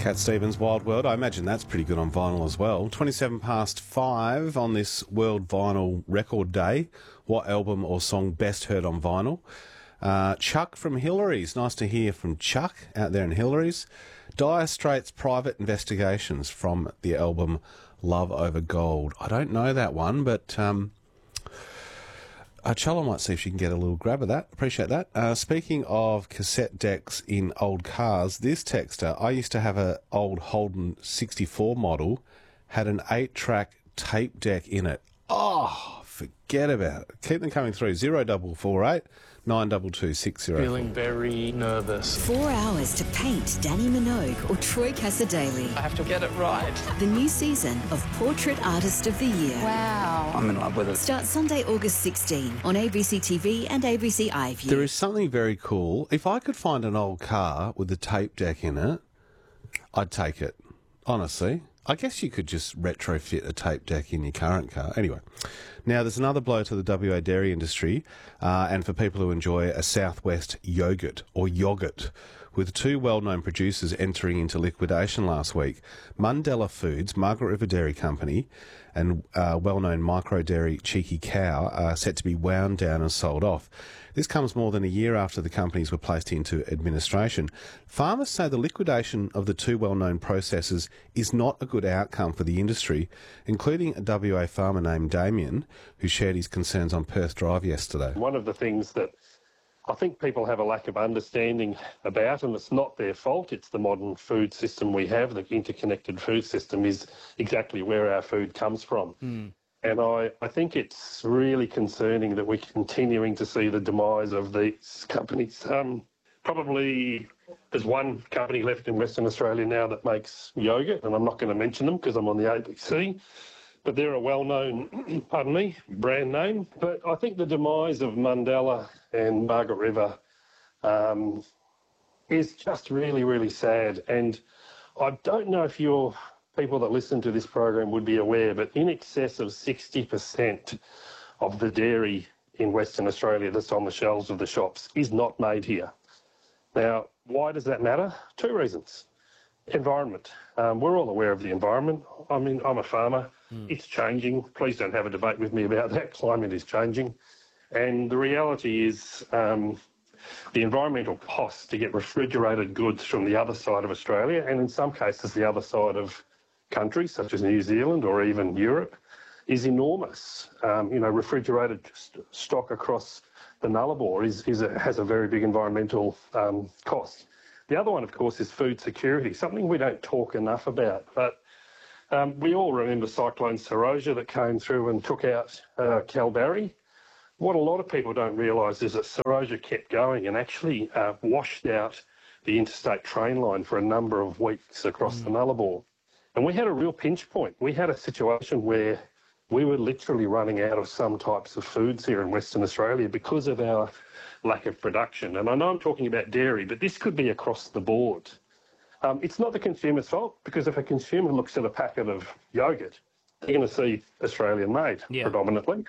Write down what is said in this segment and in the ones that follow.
Cat Stevens' Wild World. I imagine that's pretty good on vinyl as well. 27 past 5 on this World Vinyl Record Day. What album or song best heard on vinyl? Chuck from Hillary's. Nice to hear from Chuck out there in Hillary's. Dire Straits' Private Investigations from the album Love Over Gold. I don't know that one, but Chella might see if she can get a little grab of that. Appreciate that. Speaking of cassette decks in old cars, this texter, I used to have an old Holden 64 model, had an 8-track tape deck in it. Oh, forget about it. Keep them coming through. 0448 922 604. Feeling very nervous. 4 hours to paint Danny Minogue or Troy Cassar-Daley. I have to get it right. The new season of Portrait Artist of the Year. Wow. I'm in love with it. Starts Sunday, August 16 on ABC TV and ABC iView. There is something very cool. If I could find an old car with a tape deck in it, I'd take it. Honestly. I guess you could just retrofit a tape deck in your current car. Anyway, now there's another blow to the WA dairy industry and for people who enjoy a Southwest yogurt or yoghurt, with two well-known producers entering into liquidation last week. Mundella Foods, Margaret River Dairy Company, and well-known micro dairy Cheeky Cow are set to be wound down and sold off. This comes more than a year after the companies were placed into administration. Farmers say the liquidation of the two well-known processors is not a good outcome for the industry, including a WA farmer named Damien, who shared his concerns on Perth Drive yesterday. One of the things that I think people have a lack of understanding about, and it's not their fault, it's the modern food system we have, the interconnected food system is exactly where our food comes from. And I think it's really concerning that we're continuing to see the demise of these companies. Probably there's one company left in Western Australia now that makes yoghurt, and I'm not going to mention them because I'm on the ABC, but they're a well-known, brand name. But I think the demise of Mundella and Margaret River is just really, really sad. And I don't know if you're people that listen to this program would be aware, but in excess of 60% of the dairy in Western Australia that's on the shelves of the shops is not made here. Now, why does that matter? Two reasons. Environment. We're all aware of the environment. I mean, I'm a farmer. It's changing. Please don't have a debate with me about that. Climate is changing. And the reality is the environmental costs to get refrigerated goods from the other side of Australia, and in some cases the other side of countries such as New Zealand or even Europe, is enormous. Refrigerated stock across the Nullarbor has a very big environmental cost. The other one, of course, is food security, something we don't talk enough about. But we all remember Cyclone Seroja that came through and took out Kalbarri. What a lot of people don't realise is that Seroja kept going and actually washed out the interstate train line for a number of weeks across the Nullarbor. And we had a real pinch point. We had a situation where we were literally running out of some types of foods here in Western Australia because of our lack of production. And I know I'm talking about dairy, but this could be across the board. It's not the consumer's fault, because if a consumer looks at a packet of yoghurt, they're going to see Australian-made predominantly.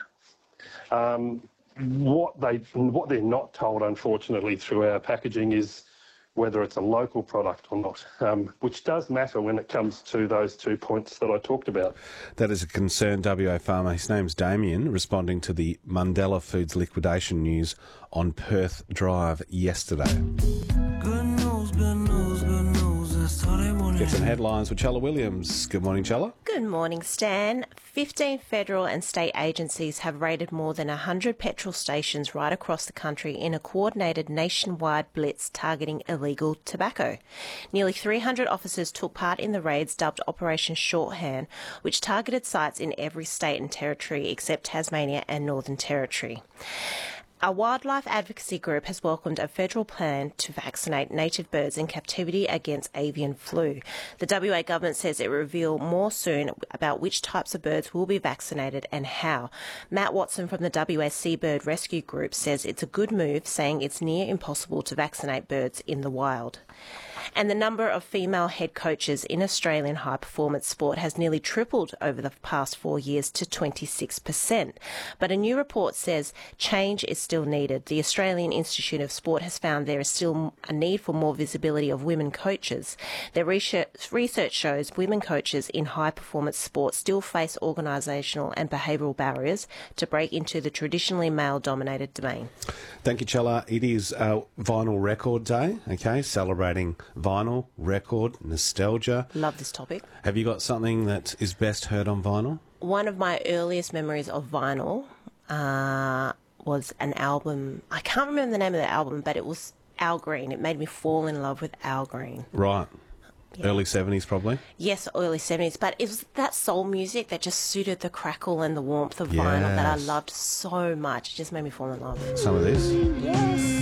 What they're not told, unfortunately, through our packaging is whether it's a local product or not, which does matter when it comes to those 2 points that I talked about. That is a concerned WA farmer. His name's Damien, responding to the Mundella Foods liquidation news on Perth Drive yesterday. Good news, good news, good news. That's all they want. Get some headlines with Chella Williams. Good morning, Chella. Good morning, Stan. 15 federal and state agencies have raided more than 100 petrol stations right across the country in a coordinated nationwide blitz targeting illegal tobacco. Nearly 300 officers took part in the raids dubbed Operation Shorthand, which targeted sites in every state and territory except Tasmania and Northern Territory. A wildlife advocacy group has welcomed a federal plan to vaccinate native birds in captivity against avian flu. The WA government says it will reveal more soon about which types of birds will be vaccinated and how. Matt Watson from the WA Seabird Rescue Group says it's a good move, saying it's near impossible to vaccinate birds in the wild. And the number of female head coaches in Australian high-performance sport has nearly tripled over the past 4 years to 26%. But a new report says change is still needed. The Australian Institute of Sport has found there is still a need for more visibility of women coaches. Their research shows women coaches in high-performance sport still face organisational and behavioural barriers to break into the traditionally male-dominated domain. Thank you, Chella. It is Vinyl Record Day, okay, celebrating vinyl, record, nostalgia. Love this topic. Have you got something that is best heard on vinyl? One of my earliest memories of vinyl was an album. I can't remember the name of the album, but it was Al Green. It made me fall in love with Al Green. Right. Yeah. Early 70s, probably? Yes, early 70s. But it was that soul music that just suited the crackle and the warmth of vinyl that I loved so much. It just made me fall in love. Some of this? Yes.